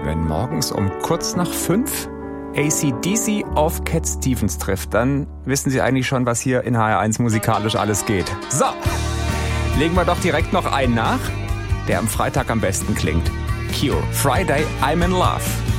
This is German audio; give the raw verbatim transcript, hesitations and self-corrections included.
Wenn morgens um kurz nach fünf A C D C auf Cat Stevens trifft, dann wissen Sie eigentlich schon, was hier in H R eins musikalisch alles geht. So, legen wir doch direkt noch einen nach, der am Freitag am besten klingt. Cure, Friday, I'm in Love.